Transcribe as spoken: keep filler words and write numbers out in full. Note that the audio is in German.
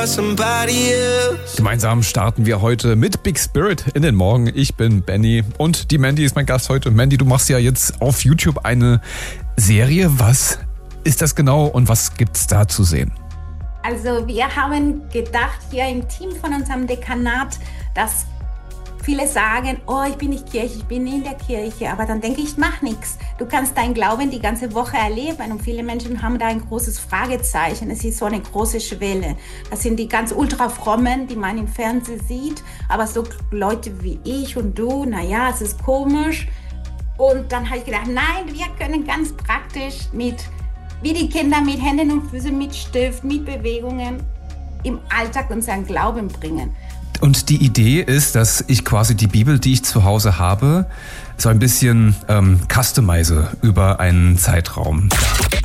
about somebody else. Gemeinsam starten wir heute mit Big Spirit in den Morgen. Ich bin Benny und die Mandy ist mein Gast heute. Mandy, du machst ja jetzt auf YouTube eine Serie. Was ist das genau und was gibt's da zu sehen? Also wir haben gedacht hier im Team von unserem Dekanat, dass viele sagen, oh, ich bin nicht Kirche, ich bin in der Kirche. Aber dann denke ich, mach nichts. Du kannst deinen Glauben die ganze Woche erleben. Und viele Menschen haben da ein großes Fragezeichen. Es ist so eine große Schwelle. Das sind die ganz ultra-frommen, die man im Fernsehen sieht. Aber so Leute wie ich und du, naja, es ist komisch. Und dann habe ich gedacht, nein, wir können ganz praktisch mit, wie die Kinder mit Händen und Füßen, mit Stift, mit Bewegungen im Alltag unseren Glauben bringen. Und die Idee ist, dass ich quasi die Bibel, die ich zu Hause habe, so ein bisschen ähm, customize über einen Zeitraum.